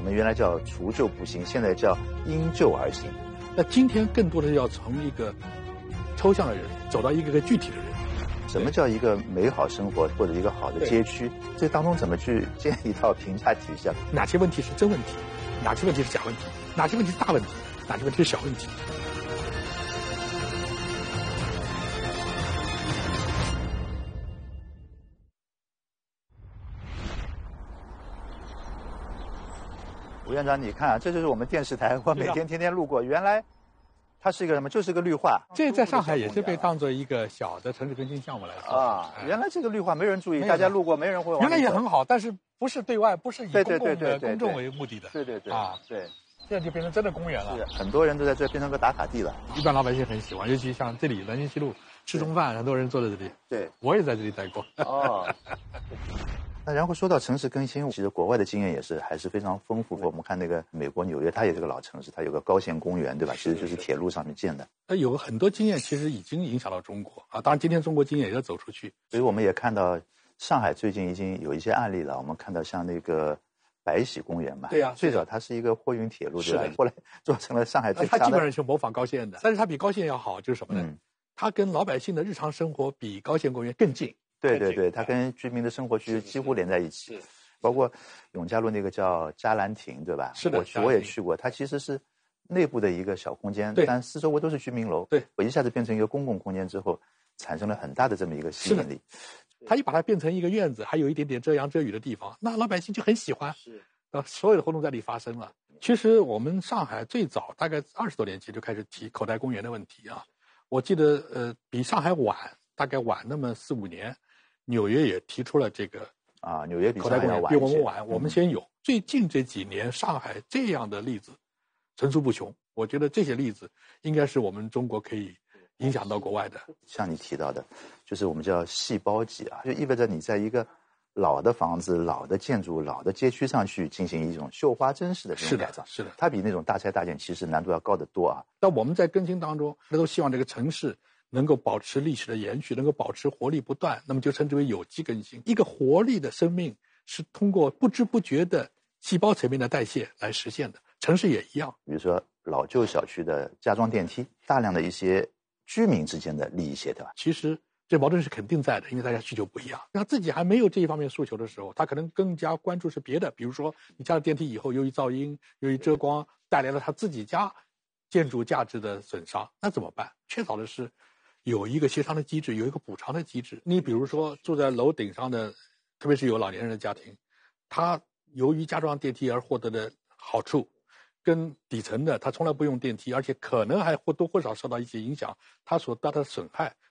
们原来叫除旧布新，现在叫因旧而新。 那今天更多的要从一个抽象的人走到一个具体的人。 什么叫一个美好生活或者一个好的街区？这当中怎么去建一套评价体系？ 哪些问题是真问题？哪些问题是假问题？哪些问题是大问题？哪些问题是小问题？ 吴院长，你看啊，这就是我们电视台，我每天天天路过，原来它是一个什么？就是个绿化。 这在上海也是被当做一个小的城市更新项目来做啊。原来这个绿化没人注意，大家路过没人会往。 原来也很好，但是不是对外，不是以公众为目的的。 对啊，对。 现在就变成真的公园了。 很多人都在这变成个打卡地了。 一般老百姓很喜欢，尤其像这里南京西路吃中饭，很多人坐在这里。 对， 我也在这里待过。 哦。那然后说到城市更新，其实国外的经验也是还是非常丰富。我们看那个美国纽约，它也是个老城市，它有个高线公园，对吧？其实就是铁路上面建的。 有很多经验，其实已经影响到中国啊。当然，今天中国经验也要走出去。 所以我们也看到上海最近已经有一些案例了。我们看到像那个白喜公园嘛， 对呀， 最早它是一个货运铁路，对吧？后来做成了上海最强的。 它基本上是模仿高线的，但是它比高线要好，就是什么呢？它跟老百姓的日常生活比高线公园更近。 对，它跟居民的生活区几乎连在一起。包括永嘉路那个叫嘉兰亭，对吧？ 是的， 我也去过。它其实是内部的一个小空间，但四周围都是居民楼。 对， 我一下子变成一个公共空间之后，产生了很大的这么一个吸引力。 它一把它变成一个院子，还有一点点遮阳遮雨的地方，那老百姓就很喜欢。是，所有的活动在这里发生了。其实我们上海最早大概20多年前就开始提口袋公园的问题啊。我记得比上海大概晚那么4、5年，纽约也提出了这个。 纽约比口袋公园比我们晚，我们先有。最近这几年，上海这样的例子层出不穷。我觉得这些例子应该是我们中国可以影响到国外的。 像你提到的，就是我们叫细胞级啊，就意味着你在一个老的房子、老的建筑、老的街区上去进行一种绣花针式的这种改造。 是的， 它比那种大拆大建其实难度要高得多啊。 那我们在更新当中，都希望这个城市能够保持历史的延续，能够保持活力不断，那么就称之为有机更新。一个活力的生命是通过不知不觉的细胞层面的代谢来实现的，城市也一样。 比如说老旧小区的加装电梯，大量的一些居民之间的利益协调。 其实这矛盾是肯定在的，因为大家需求不一样。他自己还没有这一方面诉求的时候，他可能更加关注是别的，比如说你加了电梯以后，由于噪音、由于遮光，带来了他自己家建筑价值的损伤，那怎么办？缺少的是有一个协商的机制，有一个补偿的机制。你比如说住在楼顶上的，特别是有老年人的家庭，他由于加装电梯而获得的好处，跟底层的他从来不用电梯，而且可能还或多或少受到一些影响，他所带来的损害